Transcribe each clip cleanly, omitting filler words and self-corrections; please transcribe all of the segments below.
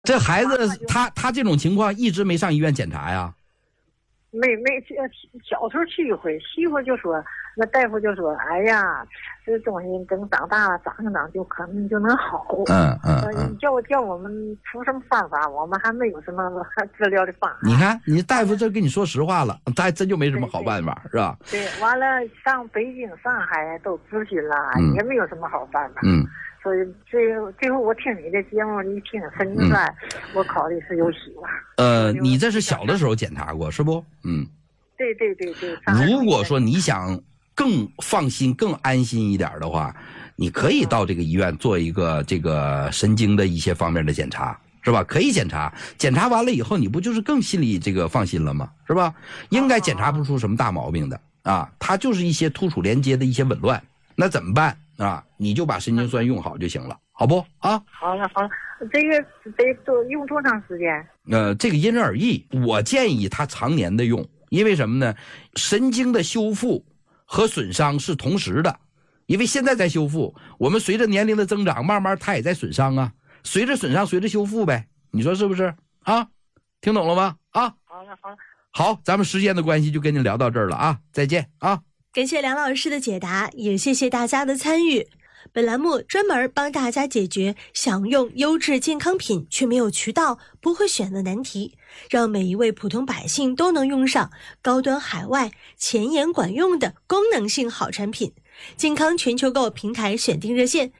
这孩子他这种情况一直没上医院检查呀？ 没小时候去一回，媳妇就说，那大夫就说，哎呀，这东西等长大了长一长就可能就能好。叫我们出什么办法，我们还没有什么治疗的方法。 你看，你大夫这跟你说实话了，他还真就没什么好办法，是吧？ 对，完了上北京、上海都咨询了，也没有什么好办法。所以最后我听你的节目一听神经衰，我考虑是有希望。 你这是小的时候检查过是不？ 对。 如果说你想更放心、更安心一点的话，你可以到这个医院做一个这个神经的一些方面的检查，是吧？可以检查完了以后，你不就是更心里这个放心了吗？是吧？应该检查不出什么大毛病的啊，它就是一些突触连接的一些紊乱，那怎么办啊？你就把神经酸用好就行了，好不啊？ 好了，这个得用多长时间？ 这个因人而异，我建议他常年的用，因为什么呢？神经的修复和损伤是同时的，因为现在在修复，我们随着年龄的增长，慢慢它也在损伤啊，随着损伤，随着修复呗，你说是不是啊？听懂了吗？啊，好，咱们时间的关系就跟你聊到这儿了啊，再见啊！ 感谢梁老师的解答，也谢谢大家的参与。本栏目专门帮大家解决想用优质健康品却没有渠道、不会选的难题，让每一位普通百姓都能用上高端海外、前沿管用的功能性好产品。健康全球购平台选定热线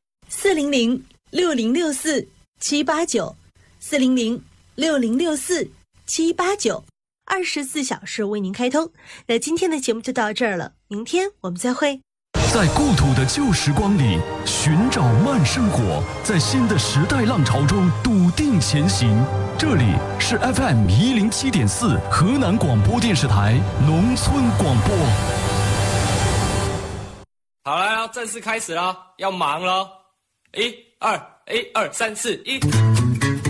400-6064-789，400-6064-789，24小时为您开通。那今天的节目就到这儿了，明天我们再会。 在故土的旧时光里寻找慢生活，在新的时代浪潮中笃定前行。这里是 FM107.4 河南广播电视台农村广播。 好了，要正式开始了，要忙了。1、2、1、2、3、4、1。